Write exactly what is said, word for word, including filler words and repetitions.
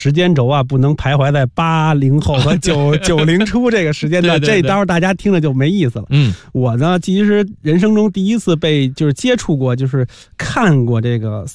时间轴啊，不能徘徊在八零后和九九零初这个时间段， 对对对这到时候大家听了就没意思了。 嗯， 我呢，其实人生中第一次被就是接触过，就是看过这个